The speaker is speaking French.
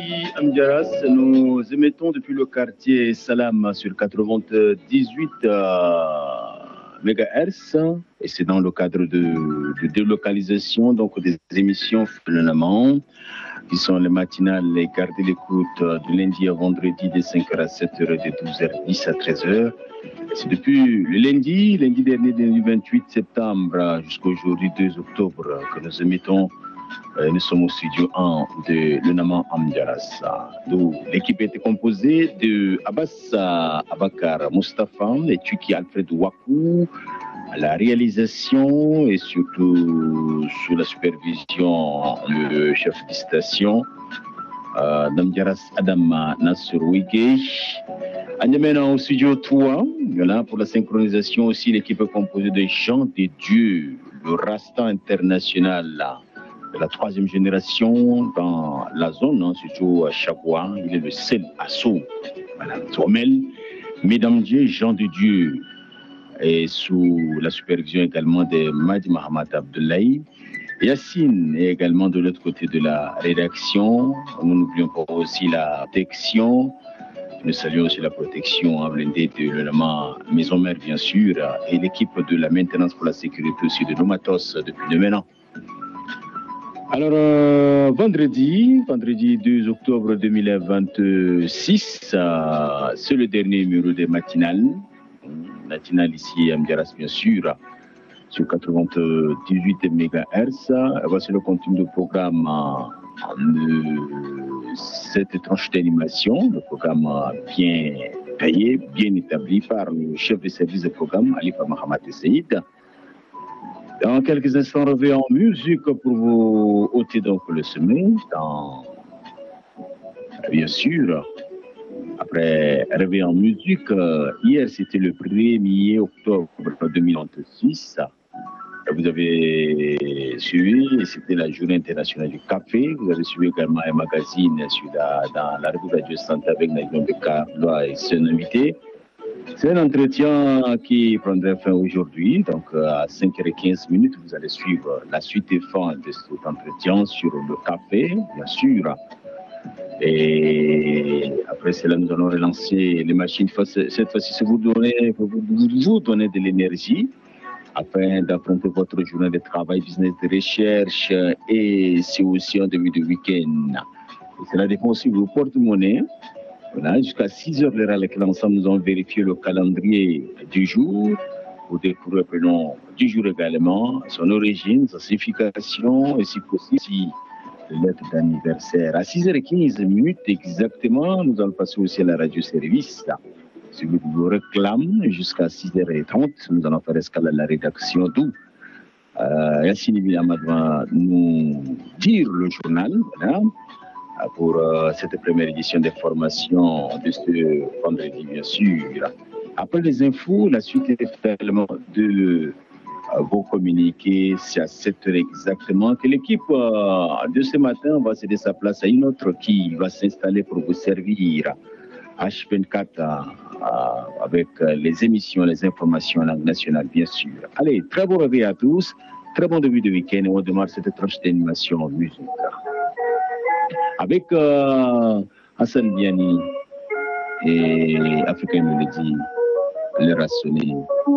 Amdiaras, nous émettons depuis le quartier Salam sur 98 MHz et c'est dans le cadre de délocalisation donc des émissions finalement qui sont les matinales et garder l'écoute du lundi à vendredi de 5h à 7h et de 12h10 à 13h. C'est depuis le lundi dernier du 28 septembre jusqu'à aujourd'hui 2 octobre que nous émettons. Nous sommes au studio 1 de l'UNAMA Amdiaras. L'équipe était composée de Abbas Abakar Mustafa et Tuki Alfred Wakou à la réalisation et surtout sous la supervision du chef de station d'Amdiaras Adam Nasruwige. Maintenant au studio 3, pour la synchronisation aussi l'équipe est composée de Jean de Dieu, le Rasta international. De la 3e génération dans la zone, surtout à Chagoua, il est le seul assaut. Voilà, Sommel, Mesdames Dieu, Jean de Dieu, et sous la supervision également de Madi Mahamat Abdoulaye. Yassine est également de l'autre côté de la rédaction. Nous n'oublions pas aussi la protection. Nous saluons aussi la protection blindée de l'UNAMA Maison Mère, bien sûr, et l'équipe de la maintenance pour la sécurité aussi de Nomatos depuis 2 ans. Alors, vendredi 2 octobre 2026, c'est le dernier numéro des matinales. Matinale ici à Amdiaras, bien sûr, sur 98 MHz. Voici le contenu du programme de cette tranche d'animation, le programme bien payé, bien établi par le chef de service de programme, Alifa Mahamat Seïd. Dans quelques instants, revenez en musique pour vous ôter donc le sommeil. Bien sûr, après revenez en musique, hier c'était le 1er octobre 2026. Vous avez suivi, c'était la journée internationale du café. Vous avez suivi également un magazine dans la revue Radio Santé avec Naïdon Bekarloa et son invité. C'est un entretien qui prendrait fin aujourd'hui, donc à 5h15, vous allez suivre la suite et fin de cet entretien sur le café, bien sûr. Et après cela, nous allons relancer les machines. Cette fois-ci, c'est vous donner de l'énergie afin d'affronter votre journée de travail, business de recherche et c'est aussi un début de week-end. Et cela dépend aussi de vos porte-monnaies. Voilà, jusqu'à 6h l'heure à laquelle ensemble nous allons vérifier le calendrier du jour pour découvrir le nom du jour également, son origine, sa signification et si possible, si lettre d'anniversaire. À 6h15 exactement, nous allons passer aussi à la radio-service. Si vous vous réclamez jusqu'à 6h30, nous allons faire escale à la rédaction d'où Yassine Bilhamad va nous dire le journal, voilà, pour cette première édition des formations de ce vendredi, bien sûr. Après les infos, la suite est tellement de vos communiqués. C'est à 7h exactement que l'équipe de ce matin va céder sa place à une autre qui va s'installer pour vous servir. H24 avec les émissions, les informations en langue nationale, bien sûr. Allez, très bon réveil à tous. Très bon début de week-end et on démarre cette tranche d'animation en musique. Avec Hassan Biani et African Melody, le rationné.